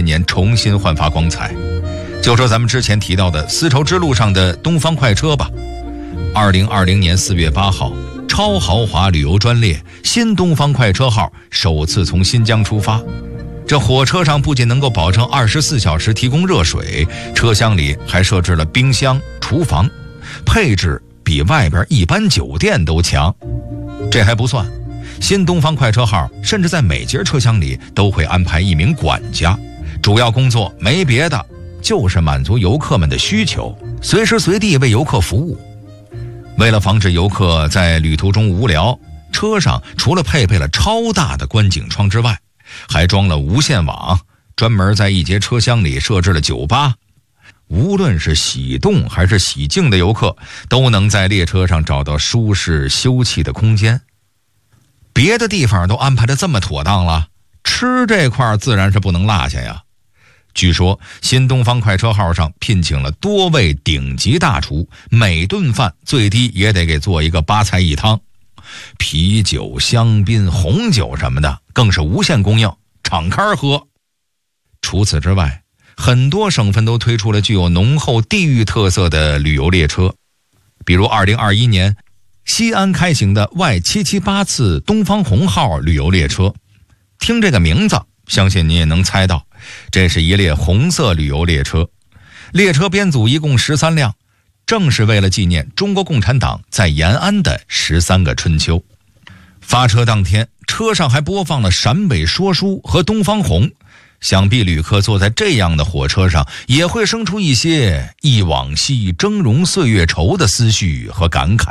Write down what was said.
年重新焕发光彩。就说咱们之前提到的丝绸之路上的东方快车吧，2020年4月8号，超豪华旅游专列新东方快车号首次从新疆出发。这火车上不仅能够保证24小时提供热水，车厢里还设置了冰箱、厨房，配置比外边一般酒店都强。这还不算，新东方快车号甚至在每节车厢里都会安排一名管家，主要工作没别的，就是满足游客们的需求，随时随地为游客服务。为了防止游客在旅途中无聊，车上除了配备了超大的观景窗之外，还装了无线网，专门在一节车厢里设置了酒吧。无论是喜动还是喜静的游客，都能在列车上找到舒适休憩的空间。别的地方都安排得这么妥当了，吃这块自然是不能落下呀。据说新东方快车号上聘请了多位顶级大厨，每顿饭最低也得给做一个8菜1汤，啤酒、香槟、红酒什么的更是无限供应，敞开喝。除此之外，很多省份都推出了具有浓厚地域特色的旅游列车，比如2021年西安开行的 Y778次东方红号旅游列车。听这个名字，相信你也能猜到，这是一列红色旅游列车。列车编组一共13辆，正是为了纪念中国共产党在延安的13个春秋。发车当天，车上还播放了陕北说书和东方红，想必旅客坐在这样的火车上，也会生出一些忆往昔峥嵘岁月稠的思绪和感慨。